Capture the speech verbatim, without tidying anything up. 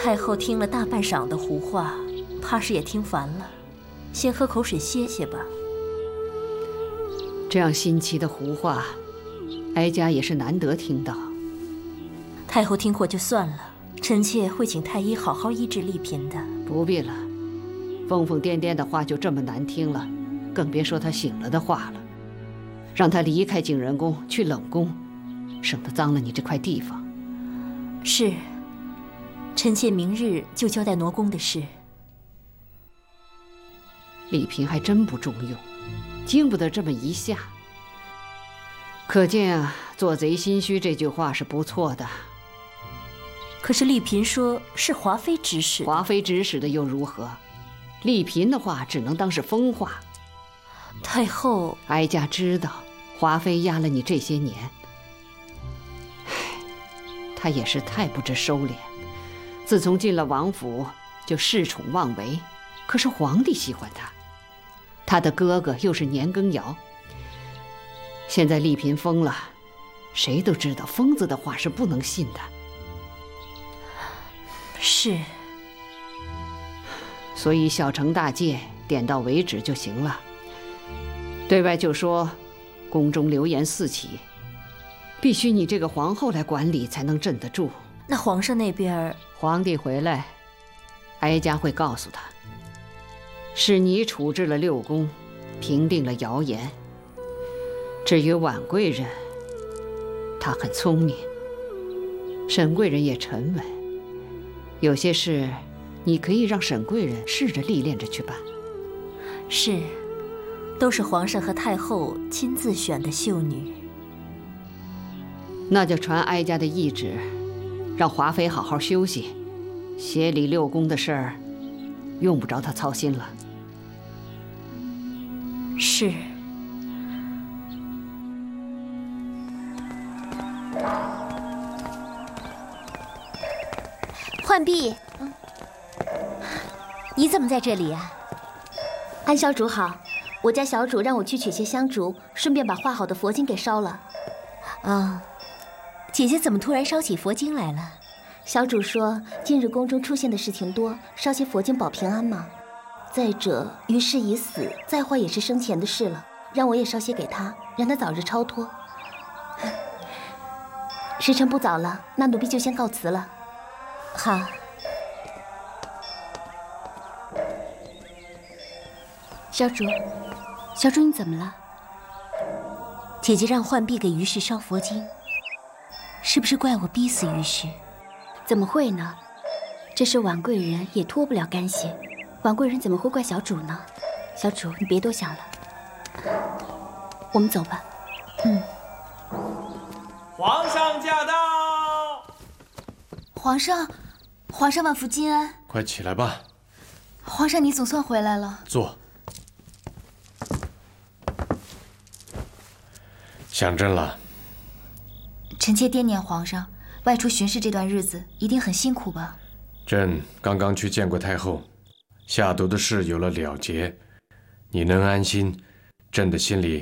太后听了大半晌的胡话，怕是也听烦了，先喝口水歇歇吧。 这样新奇的胡话，哀家也是难得听到。 太后听过就算了，臣妾会请太医好好医治丽嫔的。 不必了，疯疯癫癫的话就这么难听了，更别说她醒了的话了。让她离开景仁宫，去冷宫，省得脏了你这块地方。 是，臣妾明日就交代挪宫的事。 丽嫔还真不中用，经不得这么一下。可见啊，做贼心虚这句话是不错的。 可是丽嫔说是华妃指使， 华妃指使的又如何？丽嫔的话只能当是疯话。 太后， 哀家知道，华妃压了你这些年，唉，她也是太不知收敛。自从进了王府，就恃宠妄为。可是皇帝喜欢她，她的哥哥又是年羹尧。现在丽嫔疯了，谁都知道疯子的话是不能信的。 是， 所以小惩大戒，点到为止就行了。对外就说宫中流言四起，必须你这个皇后来管理才能镇得住。 那皇上那边， 皇帝回来，哀家会告诉他，是你处置了六宫，平定了谣言。至于婉贵人，她很聪明，沈贵人也沉稳，有些事你可以让沈贵人试着历练着去办。 是，都是皇上和太后亲自选的秀女。 那就传哀家的懿旨，让华妃好好休息，协理六宫的事儿，用不着她操心了。 是。 浣碧，嗯，你怎么在这里啊？安小主好，我家小主让我去取些香烛，顺便把画好的佛经给烧了。 啊，姐姐怎么突然烧起佛经来了？ 小主说近日宫中出现的事情多，烧些佛经保平安嘛。再者，于氏已死，再坏也是生前的事了，让我也烧些给他，让他早日超脱。时辰不早了，那奴婢就先告辞了。 好。 小主，小主你怎么了？ 姐姐让浣碧给于氏烧佛经，是不是怪我逼死于氏？ 怎么会呢？这事婉贵人也脱不了干系，婉贵人怎么会怪小主呢？小主，你别多想了，我们走吧。 嗯。 皇上驾到！ 皇上，皇上万福金安！ 快起来吧。 皇上，你总算回来了。 坐。想朕了。 臣妾惦念皇上，外出巡视这段日子一定很辛苦吧？ 朕刚刚去见过太后，下毒的事有了了结，你能安心，朕的心里